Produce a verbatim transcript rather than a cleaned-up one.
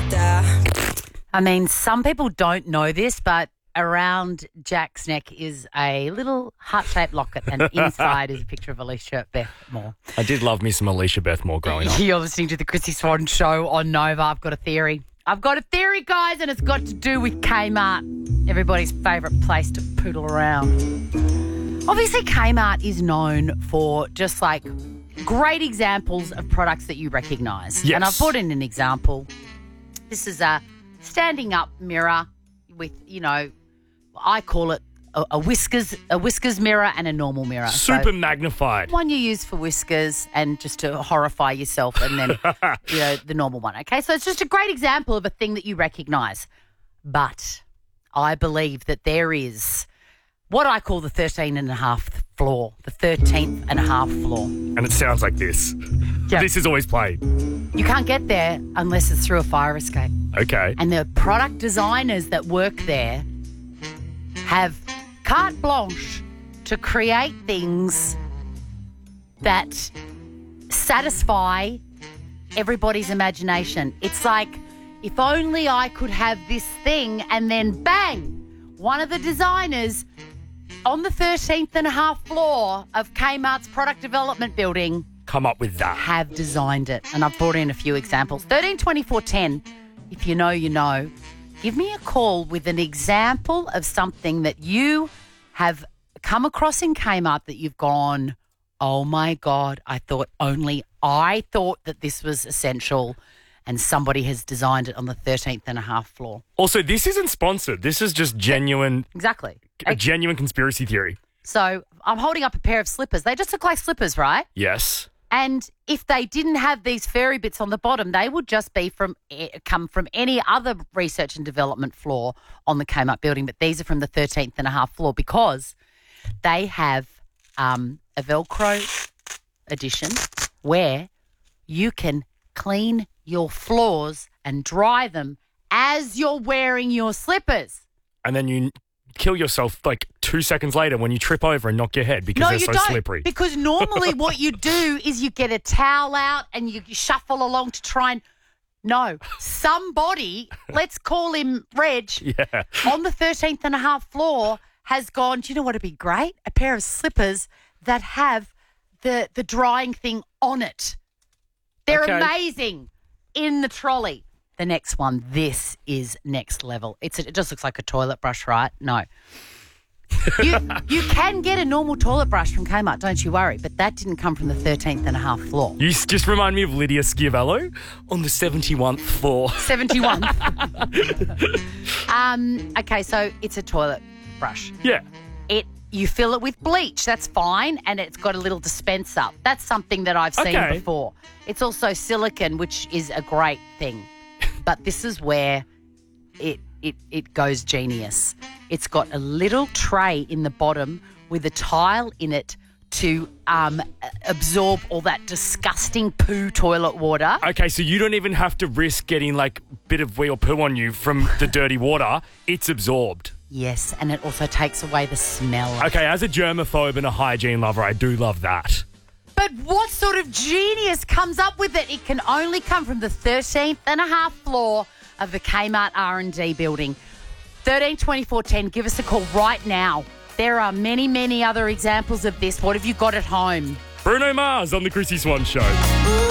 I mean, some people don't know this, but around Jack's neck is a little heart-shaped locket, and inside is a picture of Alicia Beth Moore. I did love me some Alicia Beth Moore growing up. You're listening to the Chrissy Swan Show on Nova. I've got a theory. I've got a theory, guys, and it's got to do with Kmart, everybody's favourite place to poodle around. Obviously, Kmart is known for just like great examples of products that you recognise. Yes. And I've brought in an example. This is a standing up mirror with, you know, I call it a, a whiskers a whiskers mirror and a normal mirror. Super So, magnified. one you use for whiskers and just to horrify yourself, and then, you know, the normal one. Okay, so it's just a great example of a thing that you recognise. But I believe that there is what I call the thirteen and a half floor, the thirteenth and a half floor. And it sounds like this. Yeah. This is always played. You can't get there unless it's through a fire escape. Okay. And the product designers that work there have carte blanche to create things that satisfy everybody's imagination. It's like, if only I could have this thing, and then bang, one of the designers on the thirteenth and a half floor of Kmart's product development building Come up with that. have designed it. And I've brought in a few examples. thirteen twenty-four ten, if you know, you know. Give me a call with an example of something that you have come across in Kmart that you've gone, oh my God, I thought only I thought that this was essential, and somebody has designed it on the thirteenth and a half floor. Also, this isn't sponsored. This is just genuine, Exactly. a genuine conspiracy theory. So I'm holding up a pair of slippers. They just look like slippers, right? Yes. And if they didn't have these furry bits on the bottom, they would just be from come from any other research and development floor on the Kmart building. But these are from the thirteenth and a half floor because they have um, a Velcro edition where you can clean your floors and dry them as you're wearing your slippers. And then you kill yourself like two seconds later when you trip over and knock your head because No, they're you so don't. slippery. Because normally what you do is you get a towel out and you shuffle along to try and... No, somebody, let's call him Reg, Yeah. on the thirteenth and a half floor has gone, do you know what would be great? A pair of slippers that have the, the drying thing on it. They're Okay. amazing in the trolley. The next one, this is next level. It's a, it just looks like a toilet brush, right? No. You you can get a normal toilet brush from Kmart, don't you worry, but that didn't come from the thirteenth and a half floor. You s- just remind me of Lydia Schiavello on the seventy-first floor. seventy-one. um, okay, so it's a toilet brush. Yeah. It you fill it with bleach, that's fine, and it's got a little dispenser. That's something that I've seen Okay. before. It's also silicone, which is a great thing. But this is where it it it goes genius. It's got a little tray in the bottom with a tile in it to um, absorb all that disgusting poo toilet water. Okay, so you don't even have to risk getting like a bit of wee or poo on you from the dirty water. It's absorbed. Yes, and it also takes away the smell. Okay, as a germaphobe and a hygiene lover, I do love that. But what sort of genius comes up with it? It can only come from the thirteenth and a half floor of the Kmart R and D building. thirteen twenty-four ten, give us a call right now. There are many, many other examples of this. What have you got at home? Bruno Mars on the Chrissy Swan Show.